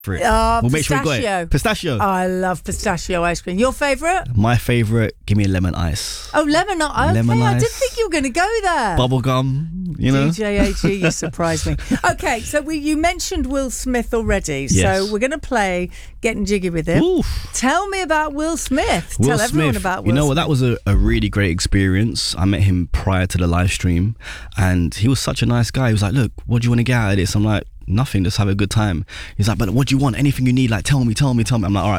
For it. We'll make sure we got Pistachio. it. Pistachio. I love pistachio ice cream. Your favourite? My favourite, give me a lemon ice. Oh, lemon ice. Okay, Lemon I ice. didn't think you were going to go there. Bubble gum, you know. DJAG, you surprised me. Okay, so you mentioned Will Smith already. Yes. So we're going to play Getting Jiggy with Him. Oof. Tell me about Will Smith. Will Tell everyone Smith, about Will you know Smith. what? That was a really great experience. I met him prior to the live stream, and he was such a nice guy. He was like, "Look, what do you want to get out of this?" I'm like, "Nothing, just have a good time." He's like, "But what do you want? Anything you need, like tell me." I'm like, "All right,